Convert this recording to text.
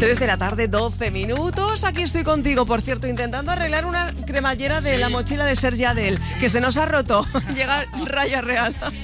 3 de la tarde, 12 minutos. Aquí estoy contigo, por cierto, intentando arreglar una cremallera de la mochila de Sergi Adel, que se nos ha roto. Llega Raya Real.